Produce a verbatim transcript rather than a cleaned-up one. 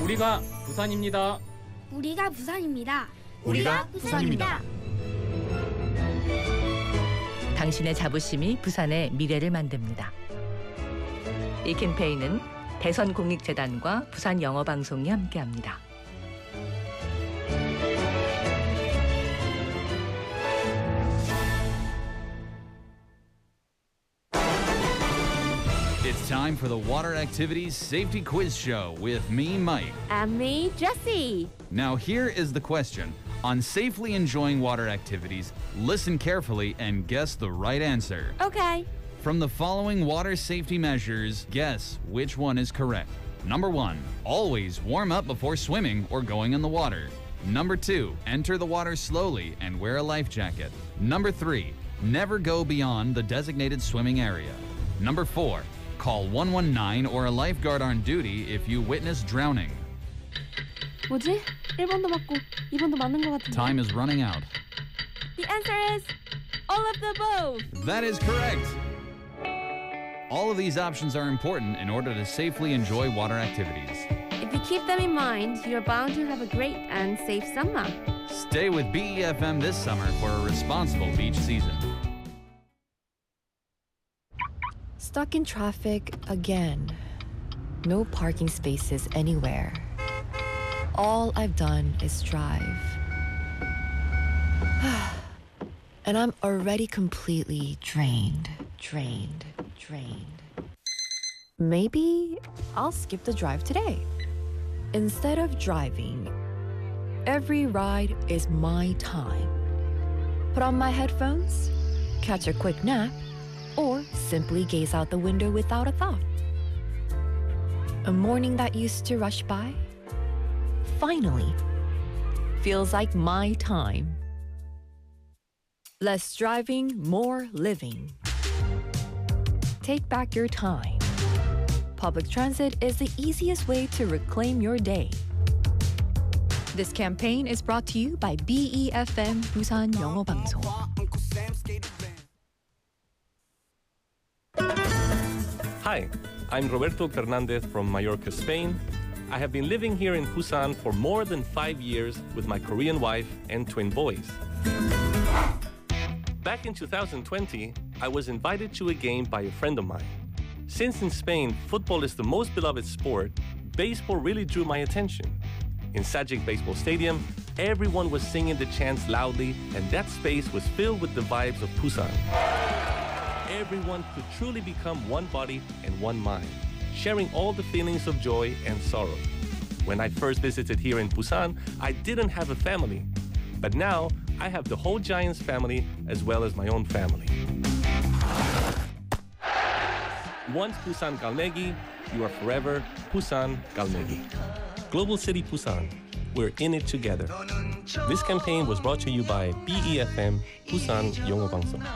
우리가 부산입니다. 우리가 부산입니다. 우리가 부산입니다. 당신의 자부심이 부산의 미래를 만듭니다. 이 캠페인은 대선공익재단과 부산영어방송이 함께합니다. It's time for the Water Activities Safety Quiz Show with me, Mike. And me, Jessie. Now, here is the question. On safely enjoying water activities, listen carefully and guess the right answer. Okay. From the following water safety measures, guess which one is correct. Number one, always warm up before swimming or going in the water. Number two, enter the water slowly and wear a life jacket. Number three, never go beyond the designated swimming area. Number four, call one one nine or a lifeguard on duty if you witness drowning. 뭐지? 일 번도 맞고 이 번도 맞는 것 같은데. Time is running out. The answer is all of the above. That is correct. All of these options are important in order to safely enjoy water activities. If you keep them in mind, you're bound to have a great and safe summer. Stay with B E F M this summer for a responsible beach season. Stuck in traffic again. No parking spaces anywhere. All I've done is drive. And I'm already completely drained, drained, drained. Maybe I'll skip the drive today. Instead of driving, every ride is my time. Put on my headphones, catch a quick nap, or simply gaze out the window without a thought. A morning that used to rush by finally feels like my time. Less driving, more living. Take back your time. Public transit is the easiest way to reclaim your day. This campaign is brought to you by B E F M 부산 영어 방송. Hi, I'm Roberto Fernandez from Mallorca, Spain. I have been living here in Busan for more than five years with my Korean wife and twin boys. Back in two thousand twenty, I was invited to a game by a friend of mine. Since in Spain, football is the most beloved sport, baseball really drew my attention. In Sagic Baseball Stadium, everyone was singing the chants loudly, and that space was filled with the vibes of Busan. Everyone could truly become one body and one mind, sharing all the feelings of joy and sorrow. When I first visited here in Busan, I didn't have a family. But now, I have the whole Giants family as well as my own family. Once Busan Galmegi, you are forever Busan Galmegi. Global City Busan, we're in it together. This campaign was brought to you by B E F M Busan 영어 방송.